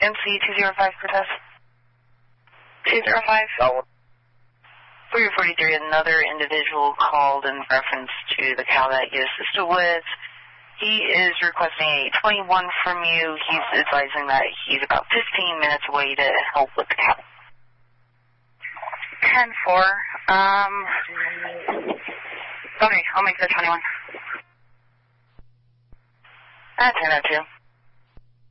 MC205 protest. 205. Oh. 343, another individual called in reference to the cow that you assisted with. He is requesting a 21 from you. He's advising that he's about 15 minutes away to help with the cow. 10-4. Okay, I'll make the 21. 10-2.